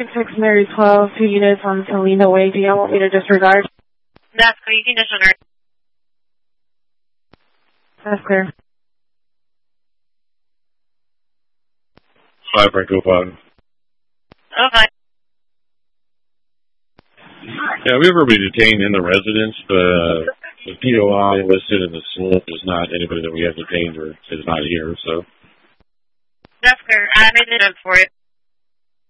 6 Mary 12, 2 units on Salina Way. Do you want me to disregard? That's clear. You can disregard. That's clear. 5 Franco 5. Okay. Yeah, we ever be detained in the residence. The POI listed in the slip is not anybody that we have detained or is not here, so. That's clear. I made the notes for it.